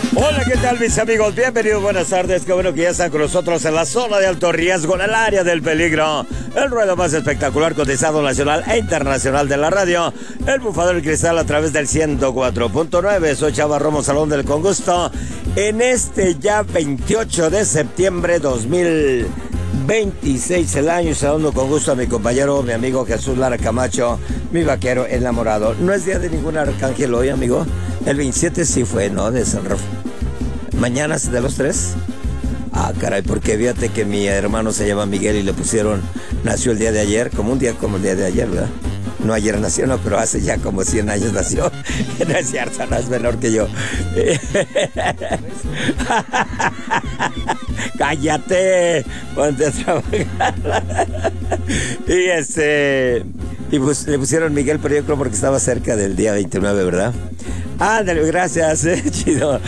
Hola, ¿qué tal mis amigos? Bienvenidos, buenas tardes. Qué bueno que ya están con nosotros en la zona de alto riesgo, en el área del peligro. El ruedo más espectacular, cotizado nacional e internacional de la radio. El Bufadero del Cristal a través del 104.9. Soy Chava Romo, Salón del Con Gusto. En este ya 28 de septiembre 2026 el año, saludando con gusto a mi compañero, mi amigo Jesús Lara Camacho, mi vaquero enamorado. No es día de ningún arcángel hoy, amigo. El 27 sí fue, ¿no? De San Rafael. ¿Mañana es de los tres? Ah, caray, porque fíjate que mi hermano se llama Miguel y le pusieron, nació el día de ayer, como un día como el día de ayer, ¿verdad? No ayer nació, no, pero hace ya como 100 años nació. No es cierto, no es menor que yo. ¡Cállate! Ponte a trabajar. Y pues le pusieron Miguel, pero yo creo porque estaba cerca del día 29, ¿verdad? Ándale, gracias, chido.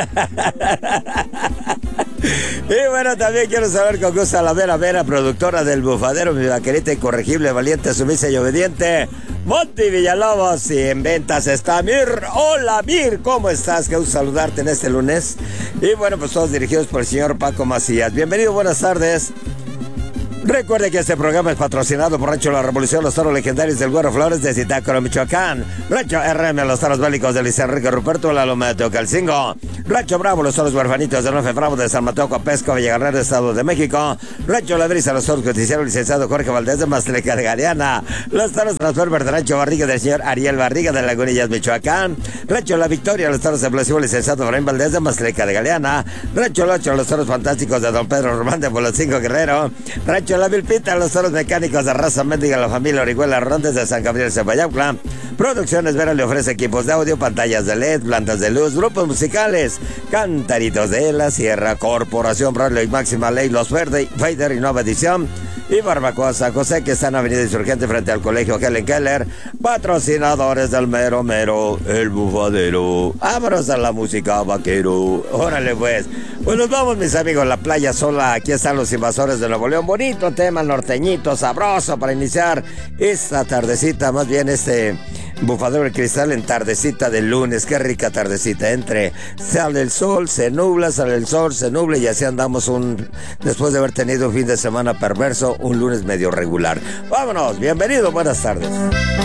Y bueno, también quiero saber con gusto a la Vera, productora del Bufadero, mi vaquerita incorregible, valiente, sumisa y obediente, Monty Villalobos. Y en ventas está Mir. Hola Mir, ¿cómo estás? Qué gusto saludarte en este lunes. Y bueno, pues todos dirigidos por el señor Paco Macías. Bienvenido, buenas tardes. Recuerde que este programa es patrocinado por Rancho La Revolución, los toros legendarios del Güero Flores de Zitácuaro, Michoacán. Rancho RM, los toros bélicos de Luis Enrique Ruperto, la Loma de Teocalcingo. Rancho Bravo, los toros huerfanitos de Nofe Bravo de San Mateo Copesco, Villagarrera, Estado de México. Rancho La Brisa, los toros justiciero licenciado Jorge Valdés de Maztleca de Galeana. Los toros Transformer de Rancho Barriga del señor Ariel Barriga de Lagunillas, Michoacán. Rancho La Victoria, los toros explosivos licenciado Efraín Valdés de Maztleca de Galeana. Rancho Locho, los toros fantásticos de Don Pedro Román de Boloncingo Guerrero. Rancho La Vilpita, los toros mecánicos de raza mendiga, la familia Orihuela Rondes de San Gabriel Cepayaucla. Producciones Vera le ofrece equipos de audio, pantallas de LED, plantas de luz, grupos musicales, Cantaritos de la Sierra, Corporación Bradley Máxima Ley, Los Verde, Fader y Nueva Edición. Y Barbacoa San José, que está en Avenida Insurgente frente al Colegio Helen Keller. Patrocinadores del mero mero, el Bufadero. Vámonos a la música, vaquero. Órale pues. Pues nos vamos, mis amigos, la playa sola. Aquí están los Invasores de Nuevo León. Bonito tema norteñito, sabroso para iniciar esta tardecita, más bien Bufadero del Cristal en tardecita del lunes. Qué rica tardecita. Sale el sol, se nubla, sale el sol, se nubla y así andamos después de haber tenido un fin de semana perverso, un lunes medio regular. Vámonos, bienvenido, buenas tardes.